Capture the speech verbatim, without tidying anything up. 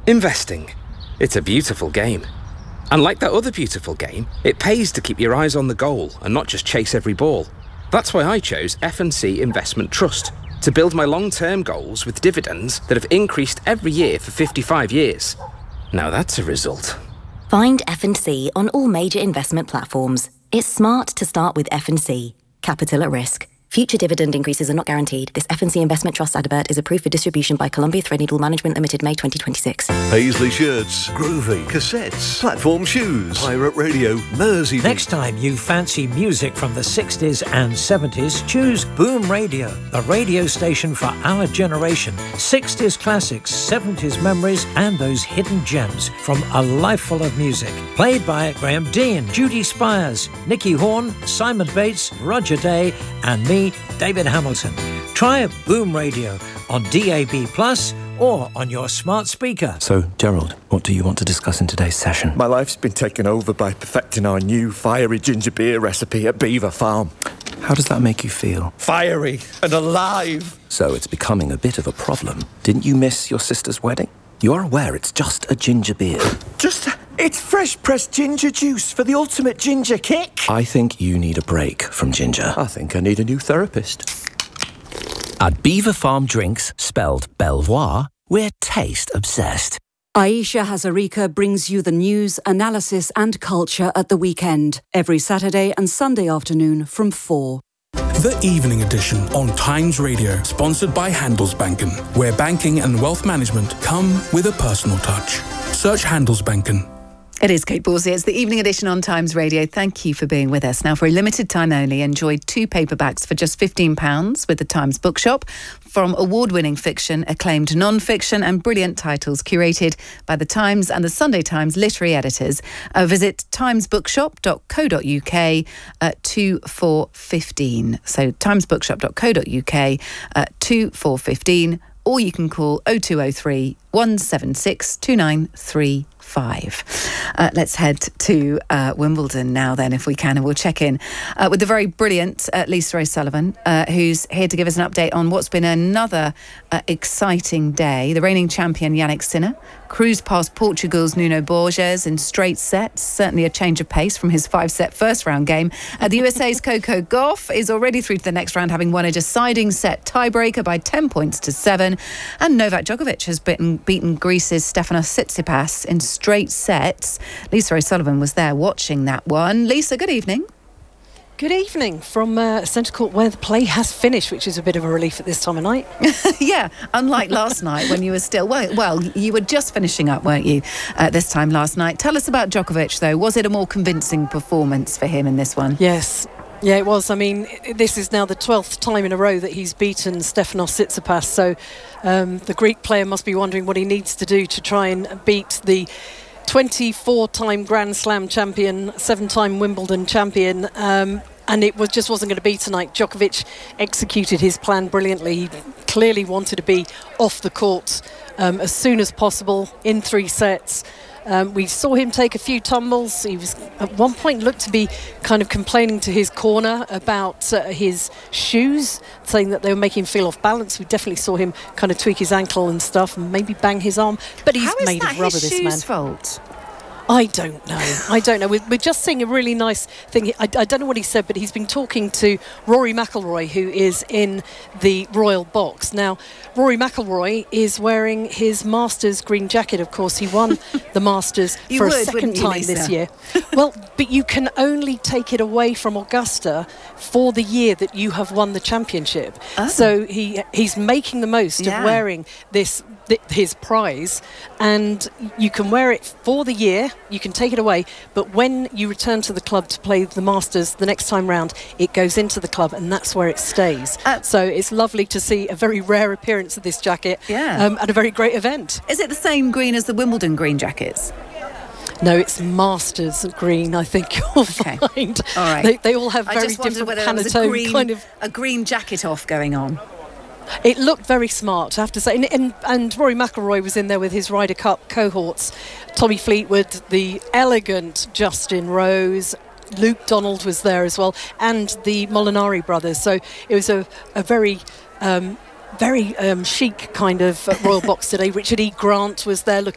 Investing. It's a beautiful game. And like that other beautiful game, it pays to keep your eyes on the goal and not just chase every ball. That's why I chose F and C Investment Trust, to build my long-term goals with dividends that have increased every year for fifty-five years. Now that's a result. Find F and C on all major investment platforms. It's smart to start with F and C. Capital at risk. Future dividend increases are not guaranteed. This F and C Investment Trust advert is approved for distribution by Columbia Threadneedle Management Limited, May twenty twenty-six. Paisley shirts, groovy, cassettes, platform shoes, pirate radio, Mersey. Next time you fancy music from the sixties and seventies, choose Boom Radio, the radio station for our generation. sixties classics, seventies memories, and those hidden gems from a life full of music. Played by Graham Dean, Judy Spires, Nicky Horn, Simon Bates, Roger Day, and me, David Hamilton. Try a Boom Radio on D A B plus or on your smart speaker. So, Gerald, what do you want to discuss in today's session? My life's been taken over by perfecting our new fiery ginger beer recipe at Beaver Farm. How does that make you feel? Fiery and alive. So it's becoming a bit of a problem. Didn't you miss your sister's wedding? You are aware it's just a ginger beer. Just... It's fresh pressed ginger juice for the ultimate ginger kick. I think you need a break from ginger. I think I need a new therapist. At Beaver Farm Drinks, spelled Belvoir, we're taste obsessed. Aisha Hazarika brings you the news, analysis and culture at the weekend, every Saturday and Sunday afternoon from four. The Evening Edition on Times Radio, sponsored by Handelsbanken, where banking and wealth management come with a personal touch. Search Handelsbanken. It is Kate Borsey. It's the Evening Edition on Times Radio. Thank you for being with us. Now, for a limited time only, enjoy two paperbacks for just fifteen pounds with the Times Bookshop, from award-winning fiction, acclaimed non-fiction and brilliant titles curated by the Times and the Sunday Times literary editors. Uh, visit times bookshop dot co dot uk at two four fifteen. So times bookshop dot co dot uk at two four fifteen, or you can call oh two oh three, one seven six, two nine three five. Uh, let's head to uh, Wimbledon now then, if we can, and we'll check in uh, with the very brilliant uh, Lisa O'Sullivan, uh, who's here to give us an update on what's been another uh, exciting day. The reigning champion Jannik Sinner cruised past Portugal's Nuno Borges in straight sets, certainly a change of pace from his five-set first-round game. Uh, the U S A's Coco Gauff is already through to the next round, having won a deciding set tiebreaker by ten points to seven, and Novak Djokovic has beaten, beaten Greece's Stefanos Tsitsipas in straight sets. Lisa O'Sullivan was there watching that one. Lisa, good evening. Good evening from uh, Centre Court, where the play has finished, which is a bit of a relief at this time of night. Yeah, unlike last night when you were still... Well, well, you were just finishing up, weren't you, uh, this time last night. Tell us about Djokovic, though. Was it a more convincing performance for him in this one? Yes. Yeah, it was. I mean, this is now the twelfth time in a row that he's beaten Stefanos Tsitsipas, so um, the Greek player must be wondering what he needs to do to try and beat the twenty-four-time Grand Slam champion, seven-time Wimbledon champion, um, and it was just wasn't going to be tonight. Djokovic executed his plan brilliantly. He clearly wanted to be off the court um, as soon as possible in three sets. Um, we saw him take a few tumbles. He was at one point looked to be kind of complaining to his corner about uh, his shoes, saying that they were making him feel off balance. We definitely saw him kind of tweak his ankle and stuff and maybe bang his arm. But he's How is made that of rubber, his this man. shoes' fault? I don't know. I don't know. We're, we're just seeing a really nice thing. I, I don't know what he said, but he's been talking to Rory McIlroy, who is in the Royal Box. Now, Rory McIlroy is wearing his Masters green jacket. Of course, he won the Masters You for would, a second you, time Lisa? this year. Well, but you can only take it away from Augusta for the year that you have won the championship. Oh. So he he's making the most Yeah. of wearing this th- his prize, and you can wear it for the year. You can take it away, but when you return to the club to play the Masters the next time round, it goes into the club, and that's where it stays. Uh, so it's lovely to see a very rare appearance of this jacket Yeah. um, at a very great event. Is it the same green as the Wimbledon green jackets? No, it's Masters green, I think you'll Okay. find. All right. They, they all have I very just wondered different whether there was a Pantone green, kind of... a green jacket off going on. It looked very smart, I have to say. And, and, and Rory McIlroy was in there with his Ryder Cup cohorts. Tommy Fleetwood, the elegant Justin Rose, Luke Donald was there as well, and the Molinari brothers. So it was a, a very... Um, very um, chic kind of uh, Royal Box today. Richard E. Grant was there looking